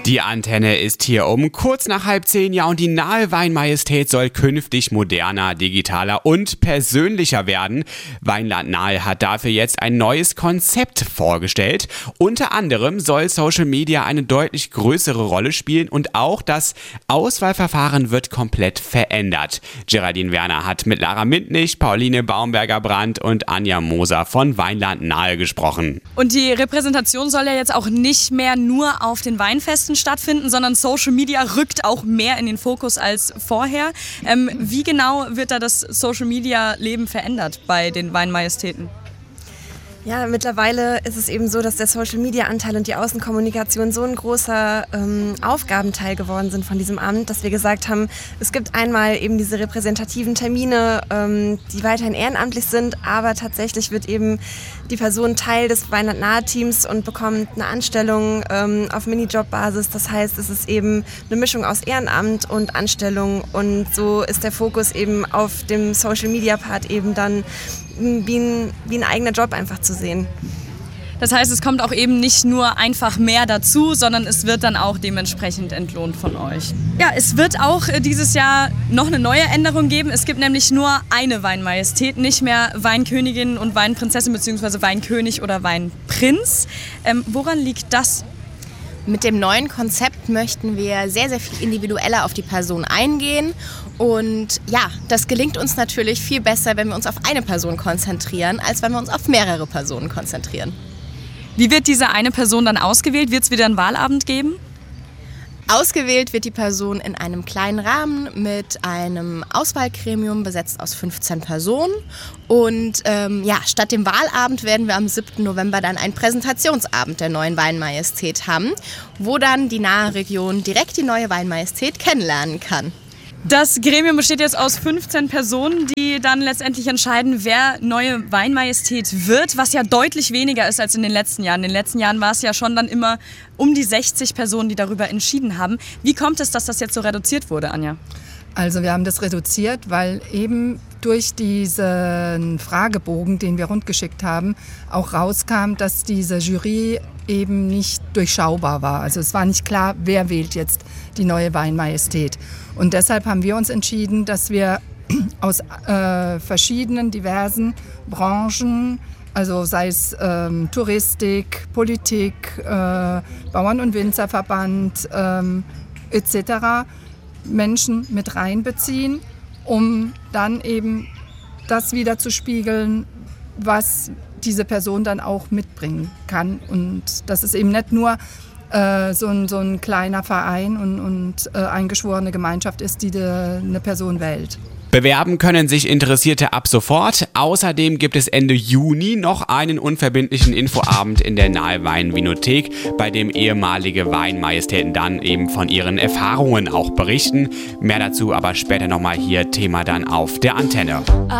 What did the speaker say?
Die Antenne ist hier um kurz nach 9:30, ja, und die Nahe Weinmajestät soll künftig moderner, digitaler und persönlicher werden. Weinland Nahe hat dafür jetzt ein neues Konzept vorgestellt. Unter anderem soll Social Media eine deutlich größere Rolle spielen und auch das Auswahlverfahren wird komplett verändert. Geraldine Werner hat mit Lara Mintnich, Pauline Baumberger-Brandt und Anja Moser von Weinland Nahe gesprochen. Und die Repräsentation soll ja jetzt auch nicht mehr nur auf den Weinfesten stattfinden, sondern Social Media rückt auch mehr in den Fokus als vorher. Wie genau wird da das Social Media Leben verändert bei den Weinmajestäten? Ja, mittlerweile ist es eben so, dass der Social-Media-Anteil und die Außenkommunikation so ein großer Aufgabenteil geworden sind von diesem Amt, dass wir gesagt haben, es gibt einmal eben diese repräsentativen Termine, die weiterhin ehrenamtlich sind, aber tatsächlich wird eben die Person Teil des Weinland-Nahe-Teams und bekommt eine Anstellung auf Minijob-Basis. Das heißt, es ist eben eine Mischung aus Ehrenamt und Anstellung und so ist der Fokus eben auf dem Social-Media-Part eben dann wie ein eigener Job einfach zu sehen. Das heißt, es kommt auch eben nicht nur einfach mehr dazu, sondern es wird dann auch dementsprechend entlohnt von euch. Ja, es wird auch dieses Jahr noch eine neue Änderung geben. Es gibt nämlich nur eine Weinmajestät, nicht mehr Weinkönigin und Weinprinzessin bzw. Weinkkönig oder Weinprinz. Woran liegt das? Mit dem neuen Konzept möchten wir sehr, sehr viel individueller auf die Person eingehen. Und ja, das gelingt uns natürlich viel besser, wenn wir uns auf eine Person konzentrieren, als wenn wir uns auf mehrere Personen konzentrieren. Wie wird diese eine Person dann ausgewählt? Wird es wieder einen Wahlabend geben? Ausgewählt wird die Person in einem kleinen Rahmen mit einem Auswahlgremium besetzt aus 15 Personen. Und statt dem Wahlabend werden wir am 7. November dann einen Präsentationsabend der neuen Weinmajestät haben, wo dann die nahe Region direkt die neue Weinmajestät kennenlernen kann. Das Gremium besteht jetzt aus 15 Personen, die dann letztendlich entscheiden, wer neue Weinmajestät wird, was ja deutlich weniger ist als in den letzten Jahren. In den letzten Jahren war es ja schon dann immer um die 60 Personen, die darüber entschieden haben. Wie kommt es, dass das jetzt so reduziert wurde, Anja? Also wir haben das reduziert, weil eben durch diesen Fragebogen, den wir rundgeschickt haben, auch rauskam, dass diese Jury eben nicht durchschaubar war. Also es war nicht klar, wer wählt jetzt die neue Weinmajestät. Und deshalb haben wir uns entschieden, dass wir aus verschiedenen, diversen Branchen, also sei es Touristik, Politik, Bauern- und Winzerverband etc., Menschen mit reinbeziehen, um dann eben das wieder zu spiegeln, was diese Person dann auch mitbringen kann. Und dass es eben nicht nur so ein kleiner Verein und eingeschworene Gemeinschaft ist, die eine Person wählt. Bewerben können sich Interessierte ab sofort. Außerdem gibt es Ende Juni noch einen unverbindlichen Infoabend in der Nahe Weinvinothek, bei dem ehemalige Weinmajestäten dann eben von ihren Erfahrungen auch berichten. Mehr dazu aber später nochmal hier, Thema dann auf der Antenne.